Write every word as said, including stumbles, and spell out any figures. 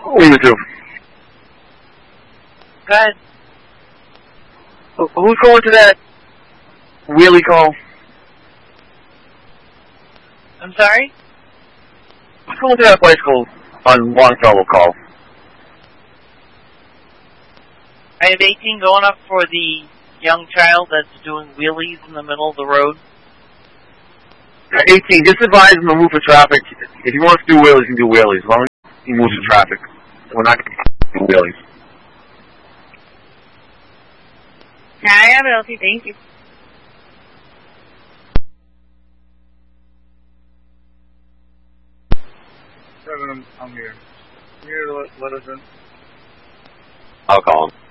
Leave it to. Go ahead. Who's going to that wheelie call? I'm sorry? Who's going to that place called on Longfellow call? I have eighteen going up for the young child that's doing wheelies in the middle of the road. eighteen, just advise him to move for traffic. If he wants to do wheelies, he can do wheelies. As long as he moves for traffic. We're not going to do wheelies. I have it, Elsie. Thank you. Seven, I'm, I'm here. I'm here to let, let us in. I'll call him.